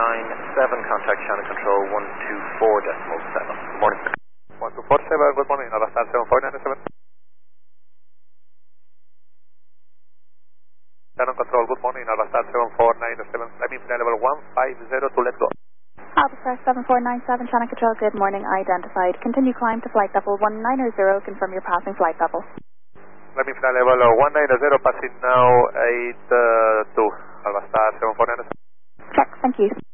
contact Shannon Control 124.7. Good morning. 1247, good morning, Alvastar 7497. Shannon Control, good morning, Alvastar 7497, climbing flight level 150 to let go. Alvastar 7497, Shannon Control, good morning, identified. Continue climb to flight level 190, confirm your passing flight level. Climbing flight level 190, passing now 82, Alvastar 7497. Check, thank you.